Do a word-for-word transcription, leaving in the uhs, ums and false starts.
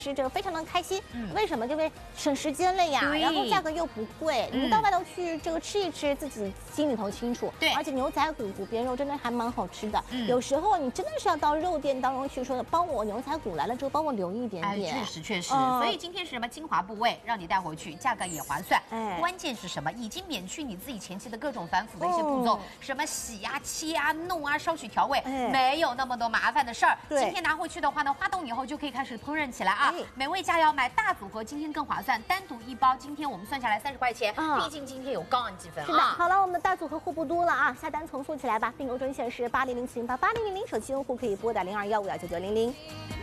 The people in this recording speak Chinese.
是这个非常的开心，嗯，为什么？因为省时间了呀，然后价格又不贵，嗯、你们到外头去这个吃一吃，自己心里头清楚。对，而且牛仔骨骨边肉真的还蛮好吃的。嗯，有时候你真的是要到肉店当中去说，帮我牛仔骨来了之后，帮我留一点点。 哎，确实确实。嗯、所以今天是什么精华部位，让你带回去，价格也划算。哎，关键是什么？已经免去你自己前期的各种繁复的一些步骤，哦、什么洗啊、切啊、弄啊、烧取调味，哎、没有那么多麻烦的事儿。今天拿回去的话呢，发动以后就可以开始烹饪起来啊。美味佳肴买大组合，今天更划算，单独一包，今天我们算下来三十块钱，啊、毕竟今天有高昂积分啊。 是的，好了，我们的大组合货不多了啊，下单从速起来吧，订购专线是八零零七零八八零零零，手机用户可以拨打零二幺五幺九九零零。